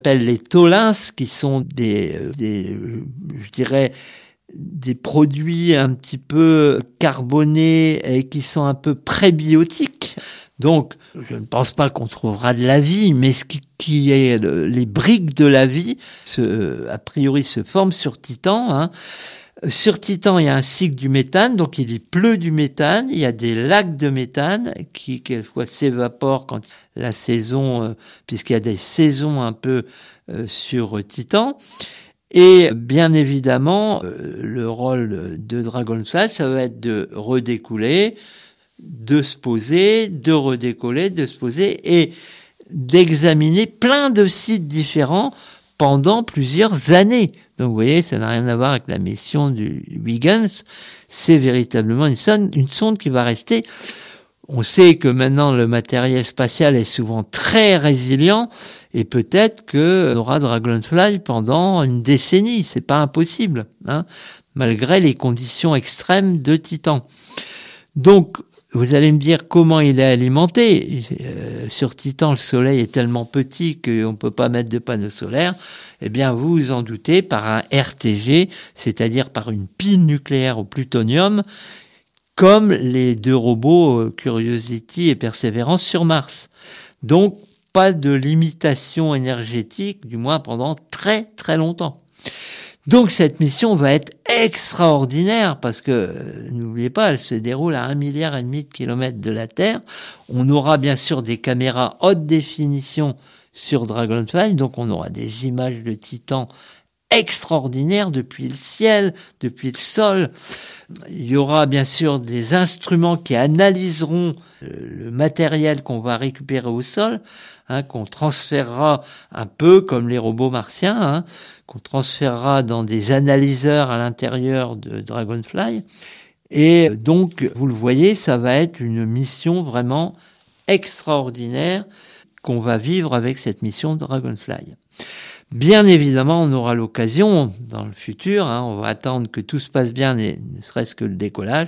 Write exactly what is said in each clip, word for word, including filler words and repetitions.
appelle les tholins, qui sont des, des, je dirais, des produits un petit peu carbonés et qui sont un peu prébiotiques. Donc, je ne pense pas qu'on trouvera de la vie, mais ce qui, qui est le, les briques de la vie, se, a priori, se forment sur Titan. Hein. Sur Titan, il y a un cycle du méthane, donc il y pleut du méthane, il y a des lacs de méthane qui, quelquefois, s'évaporent quand la saison, euh, puisqu'il y a des saisons un peu euh, sur Titan. Et bien évidemment, euh, le rôle de Dragonfly, ça va être de redécouler, de se poser, de redécoller, de se poser et d'examiner plein de sites différents pendant plusieurs années. Donc vous voyez, ça n'a rien à voir avec la mission du Huygens, c'est véritablement une sonde, une sonde qui va rester. On sait que maintenant le matériel spatial est souvent très résilient et peut-être qu'on aura Dragonfly pendant une décennie, c'est pas impossible, hein, malgré les conditions extrêmes de Titan. Donc, vous allez me dire comment il est alimenté. Euh, sur Titan, le soleil est tellement petit qu'on ne peut pas mettre de panneaux solaires. Eh bien, vous vous en doutez, par un R T G, c'est-à-dire par une pile nucléaire au plutonium, comme les deux robots Curiosity et Perseverance sur Mars. Donc, pas de limitation énergétique, du moins pendant très très longtemps. Donc cette mission va être extraordinaire parce que, euh, n'oubliez pas, elle se déroule à un milliard et demi de kilomètres de la Terre. On aura bien sûr des caméras haute définition sur Dragonfly, donc on aura des images de Titan extraordinaires depuis le ciel, depuis le sol. Il y aura bien sûr des instruments qui analyseront le matériel qu'on va récupérer au sol, hein, qu'on transférera un peu comme les robots martiens, hein, qu'on transférera dans des analyseurs à l'intérieur de Dragonfly. Et donc, vous le voyez, ça va être une mission vraiment extraordinaire qu'on va vivre avec cette mission Dragonfly. Bien évidemment, on aura l'occasion dans le futur, hein, on va attendre que tout se passe bien, ne serait-ce que le décollage,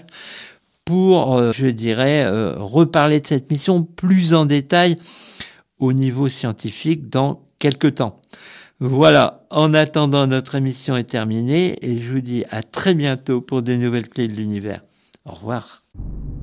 pour, euh, je dirais, euh, reparler de cette mission plus en détail au niveau scientifique dans quelques temps. Voilà, en attendant, notre émission est terminée et je vous dis à très bientôt pour de nouvelles clés de l'univers. Au revoir.